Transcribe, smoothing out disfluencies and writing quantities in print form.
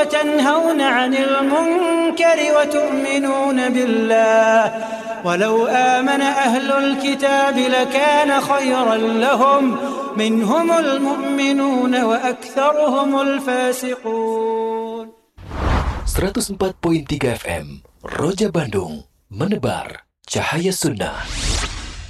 وتنهون عن المنكر وتؤمنون بالله ولو آمن أهل الكتاب لكان خيرا لهم منهم المؤمنون وأكثرهم الفاسقون. 104.3 FM Roja Bandung, menebar cahaya sunnah.